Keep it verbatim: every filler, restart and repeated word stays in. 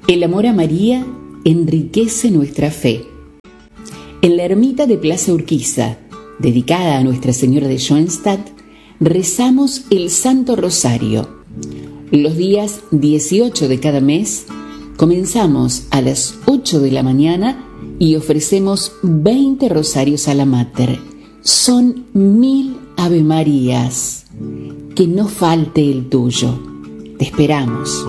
El amor a María enriquece nuestra fe. En la ermita de Plaza Urquiza, dedicada a Nuestra Señora de Schoenstatt, rezamos el Santo Rosario. Los días dieciocho de cada mes comenzamos a las ocho de la mañana y ofrecemos veinte rosarios a la Mater. Son mil Ave Marías. Que no falte el tuyo. Te esperamos.